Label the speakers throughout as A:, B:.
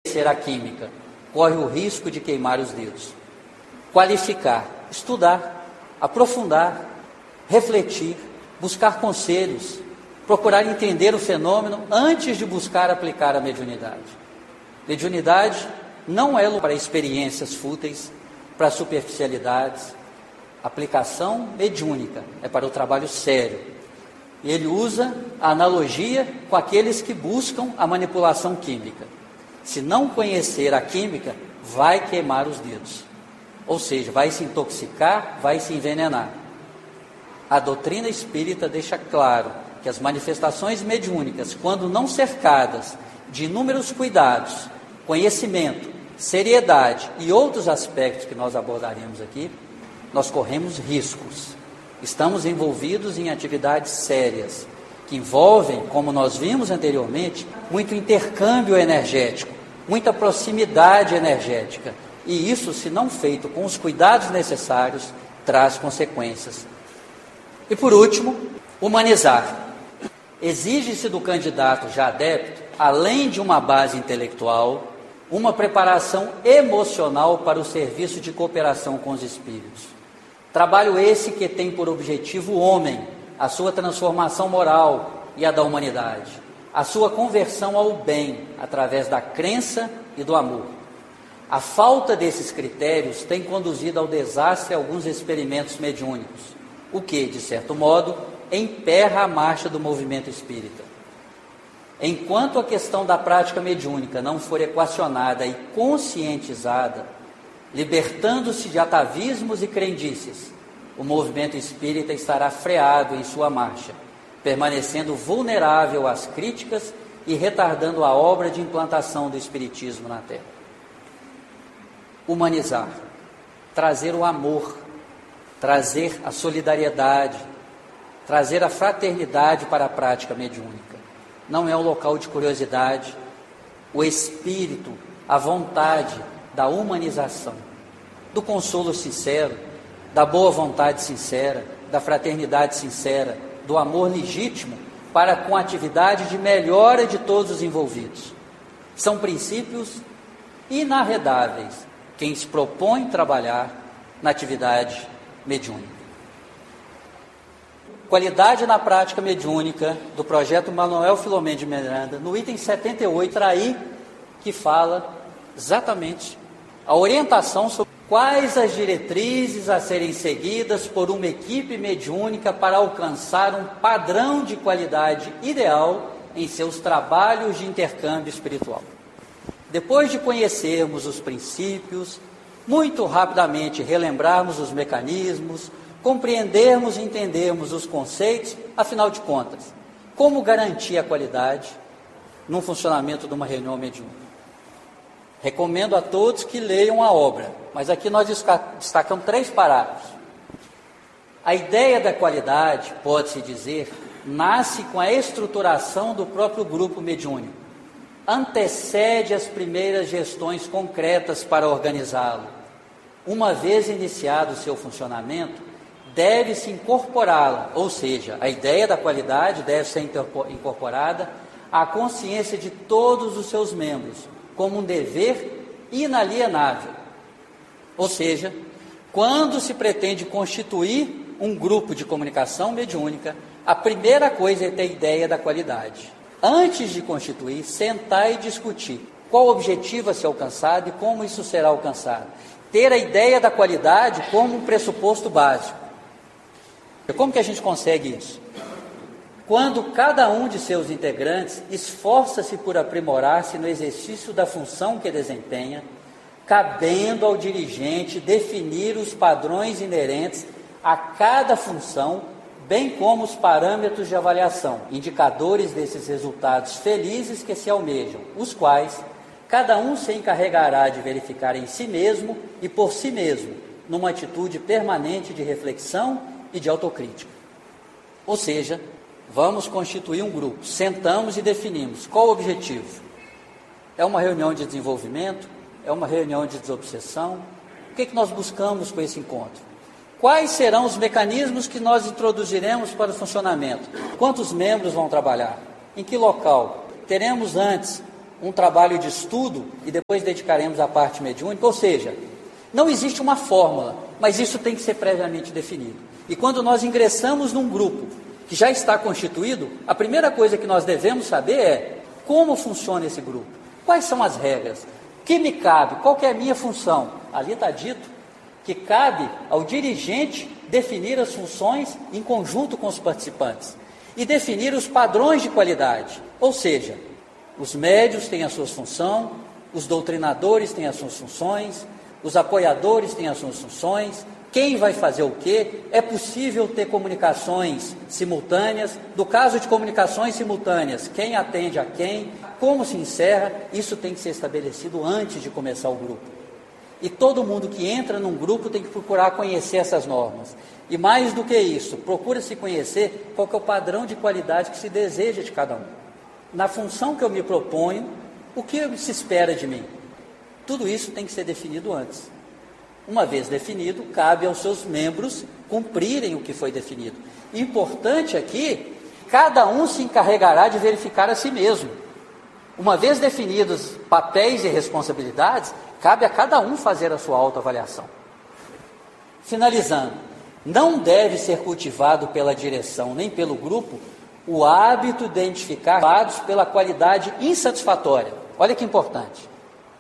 A: a química, corre o risco de queimar os dedos. Qualificar, estudar, aprofundar, refletir, buscar conselhos, procurar entender o fenômeno antes de buscar aplicar a mediunidade. Mediunidade não é para experiências fúteis, para superficialidades. Aplicação mediúnica é para o trabalho sério. Ele usa a analogia com aqueles que buscam a manipulação química. Se não conhecer a química, vai queimar os dedos. Ou seja, vai se intoxicar, vai se envenenar. A doutrina espírita deixa claro que as manifestações mediúnicas, quando não cercadas de inúmeros cuidados, conhecimento, seriedade e outros aspectos que nós abordaremos aqui, nós corremos riscos. Estamos envolvidos em atividades sérias, que envolvem, como nós vimos anteriormente, muito intercâmbio energético, muita proximidade energética. E isso, se não feito com os cuidados necessários, traz consequências. E por último, humanizar. Exige-se do candidato já adepto, além de uma base intelectual, uma preparação emocional para o serviço de cooperação com os espíritos. Trabalho esse que tem por objetivo o homem, a sua transformação moral e a da humanidade, a sua conversão ao bem através da crença e do amor. A falta desses critérios tem conduzido ao desastre alguns experimentos mediúnicos, o que, de certo modo, emperra a marcha do movimento espírita. Enquanto a questão da prática mediúnica não for equacionada e conscientizada, libertando-se de atavismos e crendices, o movimento espírita estará freado em sua marcha, permanecendo vulnerável às críticas e retardando a obra de implantação do espiritismo na Terra. Humanizar, trazer o amor, trazer a solidariedade, trazer a fraternidade para a prática mediúnica. Não é um local de curiosidade. O espírito, a vontade da humanização, do consolo sincero, da boa vontade sincera, da fraternidade sincera, do amor legítimo para com a atividade de melhora de todos os envolvidos. São princípios inarredáveis quem se propõe trabalhar na atividade mediúnica. Qualidade na prática mediúnica do projeto Manuel Filomeno de Miranda, no item 78, aí que fala exatamente a orientação sobre quais as diretrizes a serem seguidas por uma equipe mediúnica para alcançar um padrão de qualidade ideal em seus trabalhos de intercâmbio espiritual. Depois de conhecermos os princípios, muito rapidamente relembrarmos os mecanismos, compreendermos e entendermos os conceitos, afinal de contas, como garantir a qualidade no funcionamento de uma reunião mediúnica? Recomendo a todos que leiam a obra, mas aqui nós destacamos 3 parágrafos. A ideia da qualidade, pode-se dizer, nasce com a estruturação do próprio grupo mediúnico, antecede as primeiras gestões concretas para organizá-lo. Uma vez iniciado o seu funcionamento, deve-se incorporá-la, ou seja, a ideia da qualidade deve ser incorporada à consciência de todos os seus membros, como um dever inalienável. Ou seja, quando se pretende constituir um grupo de comunicação mediúnica, a primeira coisa é ter ideia da qualidade. Antes de constituir, sentar e discutir qual o objetivo a ser alcançado e como isso será alcançado. Ter a ideia da qualidade como um pressuposto básico. Como que a gente consegue isso? Quando cada um de seus integrantes esforça-se por aprimorar-se no exercício da função que desempenha, cabendo ao dirigente definir os padrões inerentes a cada função, bem como os parâmetros de avaliação, indicadores desses resultados felizes que se almejam, os quais cada um se encarregará de verificar em si mesmo e por si mesmo, numa atitude permanente de reflexão e de autocrítica. Ou seja, vamos constituir um grupo, sentamos e definimos qual o objetivo. É uma reunião de desenvolvimento? É uma reunião de desobsessão? O que nós buscamos com esse encontro? Quais serão os mecanismos que nós introduziremos para o funcionamento? Quantos membros vão trabalhar? Em que local? Teremos antes um trabalho de estudo e depois dedicaremos à parte mediúnica. Ou seja, não existe uma fórmula, mas isso tem que ser previamente definido. E quando nós ingressamos num grupo que já está constituído, a primeira coisa que nós devemos saber é como funciona esse grupo, quais são as regras, o que me cabe, qual que é a minha função. Ali está dito que cabe ao dirigente definir as funções em conjunto com os participantes e definir os padrões de qualidade. Ou seja, os médios têm a sua função, os doutrinadores têm as suas funções, os apoiadores têm as suas funções, quem vai fazer o quê, é possível ter comunicações simultâneas, no caso de comunicações simultâneas, quem atende a quem, como se encerra, isso tem que ser estabelecido antes de começar o grupo. E todo mundo que entra num grupo tem que procurar conhecer essas normas. E mais do que isso, procura-se conhecer qual que é o padrão de qualidade que se deseja de cada um. Na função que eu me proponho, o que se espera de mim? Tudo isso tem que ser definido antes. Uma vez definido, cabe aos seus membros cumprirem o que foi definido. Importante aqui, cada um se encarregará de verificar a si mesmo. Uma vez definidos papéis e responsabilidades, cabe a cada um fazer a sua autoavaliação. Finalizando, não deve ser cultivado pela direção nem pelo grupo o hábito de identificar dados pela qualidade insatisfatória. Olha que importante.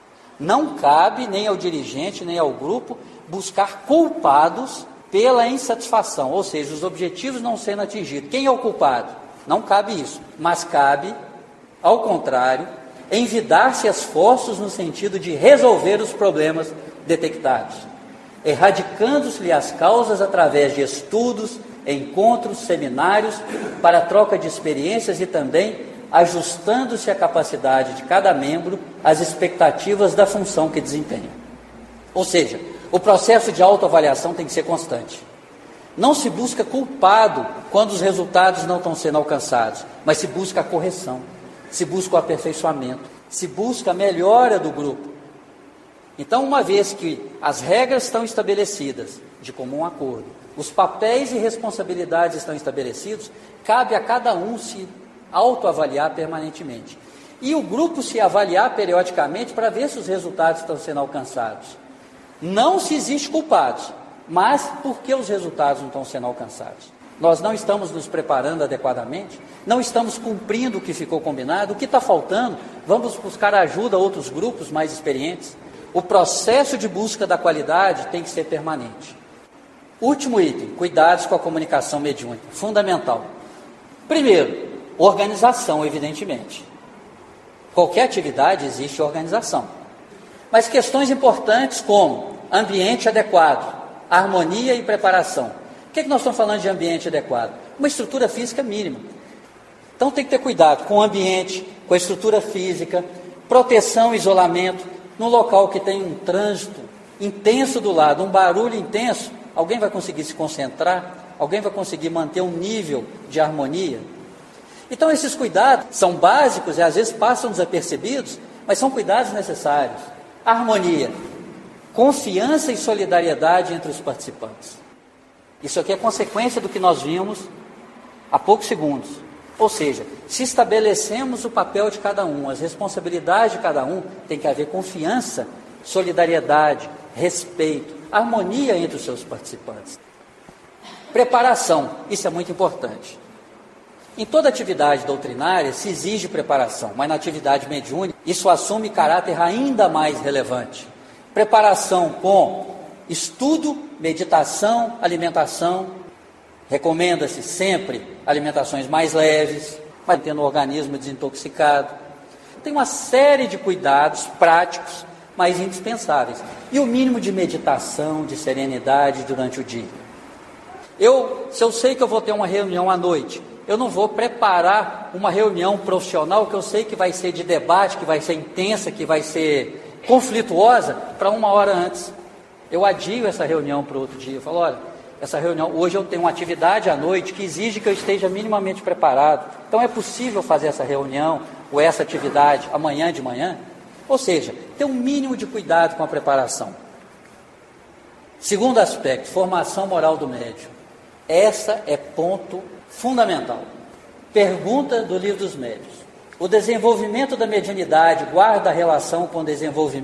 A: Não cabe nem ao dirigente, nem ao grupo buscar culpados pela insatisfação, ou seja, os objetivos não sendo atingidos. Quem é o culpado? Não cabe isso, mas cabe, ao contrário, envidar-se esforços no sentido de resolver os problemas detectados, erradicando-se-lhe as causas através de estudos, encontros, seminários, para troca de experiências e também ajustando-se a capacidade de cada membro às expectativas da função que desempenha. Ou seja, o processo de autoavaliação tem que ser constante. Não se busca culpado quando os resultados não estão sendo alcançados, mas se busca a correção, se busca o aperfeiçoamento, se busca a melhora do grupo. Então, uma vez que as regras estão estabelecidas, de comum acordo, os papéis e responsabilidades estão estabelecidos, cabe a cada um se autoavaliar permanentemente. E o grupo se avaliar periodicamente para ver se os resultados estão sendo alcançados. Não se existe culpados, mas por que os resultados não estão sendo alcançados? Nós não estamos nos preparando adequadamente, não estamos cumprindo o que ficou combinado, o que está faltando? Vamos buscar ajuda a outros grupos mais experientes. O processo de busca da qualidade tem que ser permanente. Último item, cuidados com a comunicação mediúnica, fundamental. Primeiro, organização, evidentemente. Qualquer atividade existe organização. Mas questões importantes como ambiente adequado, harmonia e preparação. O que nós estamos falando de ambiente adequado? Uma estrutura física mínima. Então tem que ter cuidado com o ambiente, com a estrutura física, proteção, isolamento. Num local que tem um trânsito intenso do lado, um barulho intenso, alguém vai conseguir se concentrar? Alguém vai conseguir manter um nível de harmonia? Então esses cuidados são básicos e às vezes passam desapercebidos, mas são cuidados necessários. Harmonia, confiança e solidariedade entre os participantes. Isso aqui é consequência do que nós vimos há poucos segundos. Ou seja, se estabelecemos o papel de cada um, as responsabilidades de cada um, tem que haver confiança, solidariedade, respeito, harmonia entre os seus participantes. Preparação, isso é muito importante. Em toda atividade doutrinária se exige preparação, mas na atividade mediúnica isso assume caráter ainda mais relevante. Preparação com estudo, meditação, alimentação. Recomenda-se sempre alimentações mais leves, mantendo o organismo desintoxicado. Tem uma série de cuidados práticos, mas indispensáveis. E o mínimo de meditação, de serenidade durante o dia. Se eu sei que eu vou ter uma reunião à noite, eu não vou preparar uma reunião profissional que eu sei que vai ser de debate, que vai ser intensa, que vai ser conflituosa, para uma hora antes. Eu adio essa reunião para outro dia. Eu falo, olha, essa reunião, hoje eu tenho uma atividade à noite que exige que eu esteja minimamente preparado. Então é possível fazer essa reunião ou essa atividade amanhã de manhã? Ou seja, ter um mínimo de cuidado com a preparação. Segundo aspecto, formação moral do médium. Essa é ponto fundamental. Pergunta do Livro dos Médiuns. O desenvolvimento da mediunidade guarda relação com o desenvolvimento